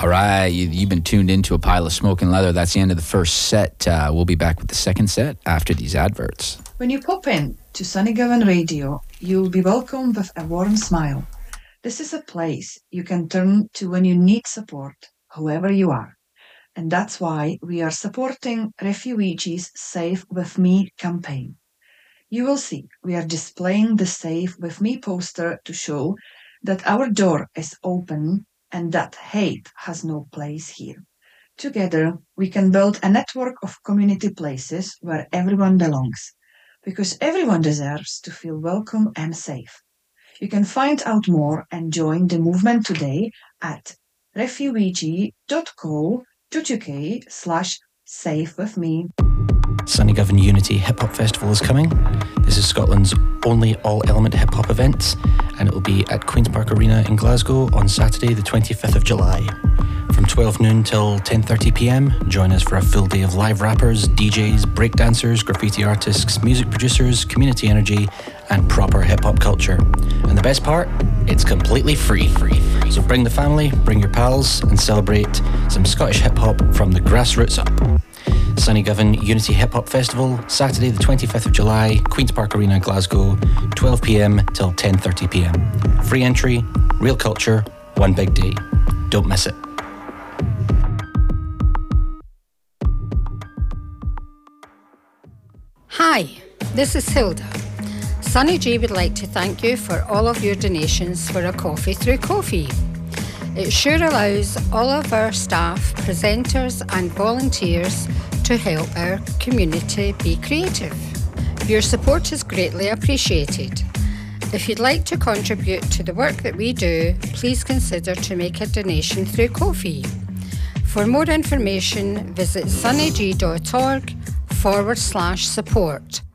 All right, you've been tuned into A Pile of Smoking Leather. That's the end of the first set. We'll be back with the second set after these adverts. When you pop in to Sunnygowan Radio, you'll be welcomed with a warm smile. This is a place you can turn to when you need support, whoever you are. And that's why we are supporting Refugees Safe With Me campaign. You will see we are displaying the Safe With Me poster to show that our door is open and that hate has no place here. Together, we can build a network of community places where everyone belongs, because everyone deserves to feel welcome and safe. You can find out more and join the movement today at refugee.co.uk/safewithme. Sunnygowan Unity Hip Hop Festival is coming. This is Scotland's only all-element hip hop event, and it will be at Queen's Park Arena in Glasgow on Saturday the 25th of July. From 12 noon till 10:30 p.m, join us for a full day of live rappers, DJs, breakdancers, graffiti artists, music producers, community energy, and proper hip-hop culture. And the best part? It's completely free. So bring the family, bring your pals, and celebrate some Scottish hip-hop from the grassroots up. Sunnygowan Unity Hip Hop Festival, Saturday the 25th of July, Queen's Park Arena, Glasgow, 12 p.m. till 10:30 p.m. Free entry, real culture, one big day. Don't miss it. Hi, this is Hilda. Sunny G would like to thank you for all of your donations for A Coffee Through Coffee. It sure allows all of our staff, presenters and volunteers to help our community be creative. Your support is greatly appreciated. If you'd like to contribute to the work that we do, please consider to make a donation through Ko-fi. For more information, visit sunnyg.org/support.